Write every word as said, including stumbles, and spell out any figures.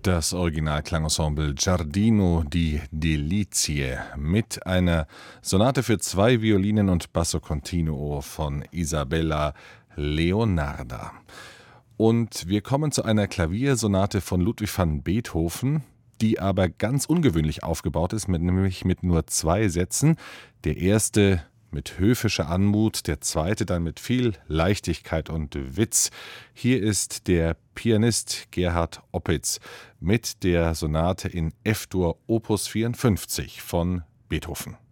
Das Originalklangensemble Giardino di Delizie mit einer Sonate für zwei Violinen und Basso Continuo von Isabella Leonarda. Und wir kommen zu einer Klaviersonate von Ludwig van Beethoven, die aber ganz ungewöhnlich aufgebaut ist, mit, nämlich mit nur zwei Sätzen. Der erste mit höfischer Anmut, der zweite dann mit viel Leichtigkeit und Witz. Hier ist der Pianist Gerhard Opitz mit der Sonate in F-Dur Opus vierundfünfzig von Beethoven.